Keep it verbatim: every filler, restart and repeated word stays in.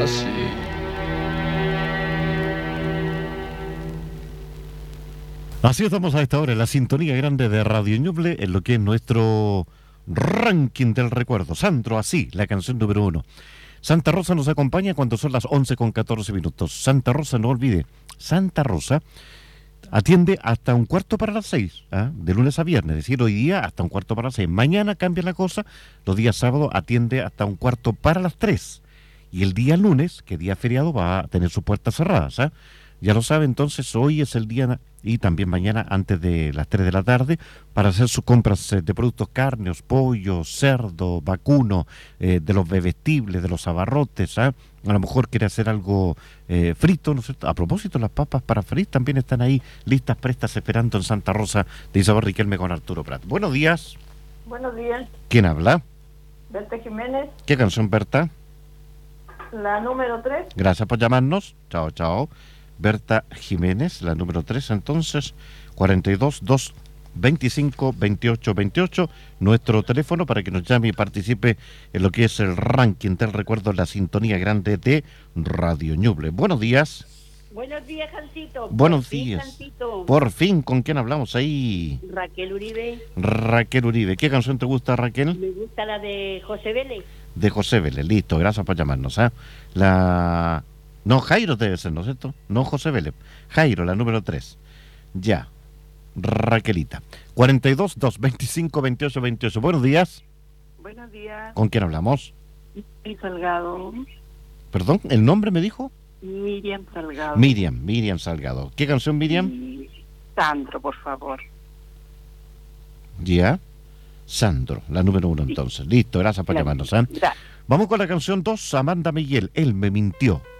ahora sí. Así estamos a esta hora en la sintonía grande de Radio Ñuble, en lo que es nuestro ranking del recuerdo. Sandro, así, la canción número uno. Santa Rosa nos acompaña cuando son las once con catorce minutos. Santa Rosa, no olvide, Santa Rosa atiende hasta un cuarto para las seis, ¿eh? De lunes a viernes, es decir, hoy día hasta un cuarto para las seis. Mañana cambia la cosa, los días sábados atiende hasta un cuarto para las tres. Y el día lunes, que día feriado, va a tener sus puertas cerradas, ¿eh? Ya lo sabe, entonces hoy es el día, y también mañana antes de las tres de la tarde, para hacer sus compras de productos cárneos, pollo, cerdo, vacuno, eh, de los bebestibles, de los abarrotes, ¿eh? A lo mejor quiere hacer algo eh, frito, ¿no es cierto? A propósito, las papas para freír también están ahí listas, prestas, esperando en Santa Rosa de Isabel Riquelme con Arturo Prat. Buenos días. Buenos días. ¿Quién habla? Berta Jiménez. ¿Qué canción, Berta? La número tres. Gracias por llamarnos. Chao, chao. Berta Jiménez, la número tres, entonces, cuarenta y dos, dos, veinticinco, veintiocho, veintiocho, nuestro teléfono para que nos llame y participe en lo que es el ranking del recuerdo, la sintonía grande de Radio Ñuble. Buenos días. Buenos días, Jancito. Buenos Por fin, días. Jancito. Por fin, ¿con quién hablamos ahí? Raquel Uribe. Raquel Uribe. ¿Qué canción te gusta, Raquel? Me gusta la de José Vélez. De José Vélez, listo, gracias por llamarnos. ¿eh? La... No, Jairo debe ser, ¿no es cierto? No José Vélez. Jairo, la número tres. Ya. Raquelita. cuarenta y dos, dos, veinticinco, veintiocho, veintiocho. Buenos días. Buenos días. ¿Con quién hablamos? Miriam Salgado. Perdón, ¿el nombre me dijo? Miriam Salgado. Miriam, Miriam Salgado. ¿Qué canción, Miriam? Y Sandro, por favor. Ya. Sandro, la número uno entonces. Listo, gracias por Gracias. llamarnos. ¿eh? Gracias. Vamos con la canción dos, Amanda Miguel. Él me mintió.